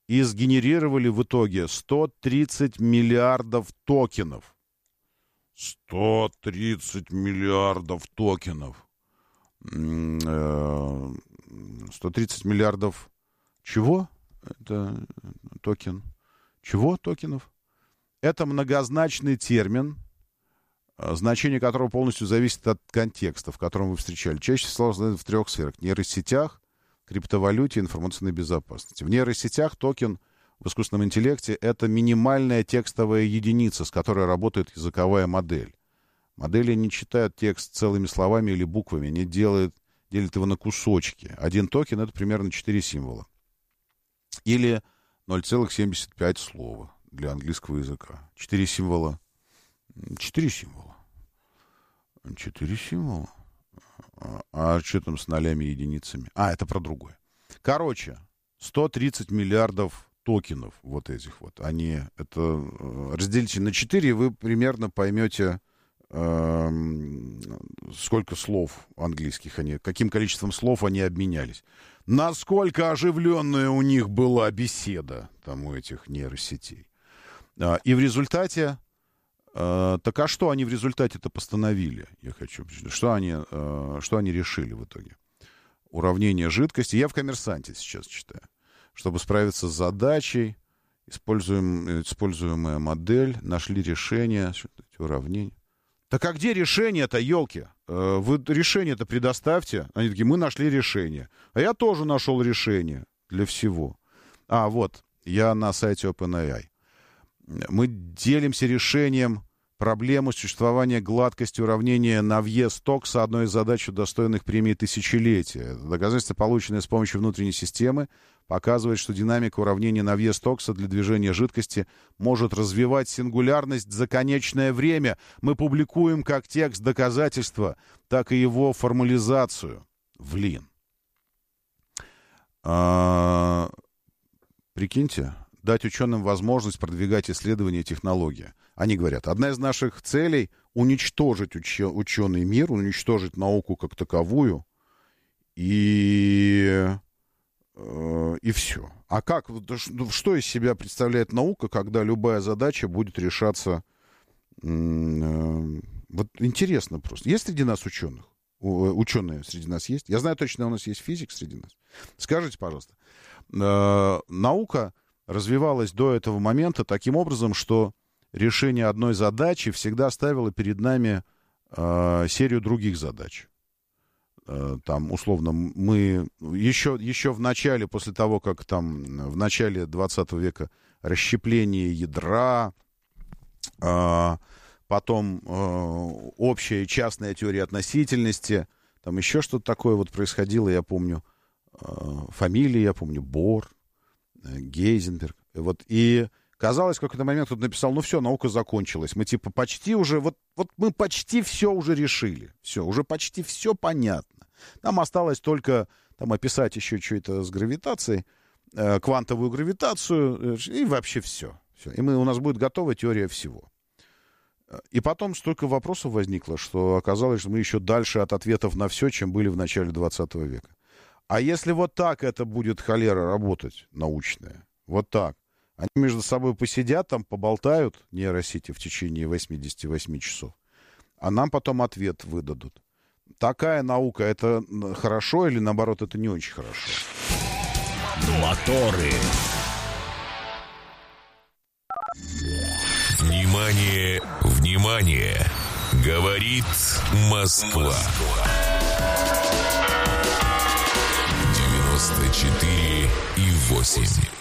и сгенерировали в итоге 130 миллиардов токенов. 130 миллиардов токенов. 130 миллиардов чего? Это токен. Чего токенов? Это многозначный термин, значение которого полностью зависит от контекста, в котором вы встречали. Чаще всего в 3 сферах. Нейросетях, криптовалюте, информационной безопасности. В нейросетях токен в искусственном интеллекте — это минимальная текстовая единица, с которой работает языковая модель. Модели не читают текст целыми словами или буквами, они делят его на кусочки. Один токен — это примерно 4 символа. Или 0,75 слова для английского языка. 4 символа. 4 символа. 4 символа. А что там с нолями и единицами? Это про другое. Короче, 130 миллиардов токенов вот этих вот. Они, это разделите на 4, и вы примерно поймете, сколько слов английских каким количеством слов они обменялись. Насколько оживленная у них была беседа там у этих нейросетей. И в результате... Так что они в результате-то постановили? Я хочу... Что они решили в итоге? Уравнение жидкости. Я в «Коммерсанте» сейчас читаю. Чтобы справиться с задачей, используемая модель, нашли решение, уравнение. Так а где решение-то, елки? Вы решение-то предоставьте. Они такие, мы нашли решение. А я тоже нашел решение для всего. Вот, я на сайте OpenAI. Мы делимся решением проблемы существования гладкости уравнения Навье-Стокса, одной из задач, достойных премии тысячелетия. Доказательство, полученное с помощью внутренней системы, показывает, что динамика уравнения Навье-Стокса для движения жидкости может развивать сингулярность за конечное время. Мы публикуем как текст доказательства, так и его формализацию. Прикиньте, дать ученым возможность продвигать исследования и технологии. Они говорят, одна из наших целей — уничтожить ученый мир, уничтожить науку как таковую, и все. А как, что из себя представляет наука, когда любая задача будет решаться? Вот интересно просто. Есть среди нас ученых? Ученые среди нас есть? Я знаю точно, у нас есть физик среди нас. Скажите, пожалуйста, наука развивалась до этого момента таким образом, что решение одной задачи всегда ставило перед нами серию других задач. Там, условно, мы еще в начале, после того, как там в начале 20 века расщепление ядра, потом общая и частная теория относительности, там еще что-то такое вот происходило, я помню, фамилии, я помню, Бор, Гейзенберг. Вот, и казалось, в какой-то момент кто-то написал, ну все, наука закончилась. Мы типа почти уже, вот мы почти все уже решили. Все, уже почти все понятно. Нам осталось только там описать еще что-то с гравитацией, квантовую гравитацию, и вообще все. И у нас будет готова теория всего. И потом столько вопросов возникло, что оказалось, что мы еще дальше от ответов на все, чем были в начале 20 века. А если вот так это будет, холера, работать, научная, вот так, они между собой посидят, там поболтают нейросети в течение 88 часов, а нам потом ответ выдадут. Такая наука, это хорошо или, наоборот, это не очень хорошо? Моторы. Внимание, внимание! Говорит Москва. 94,8.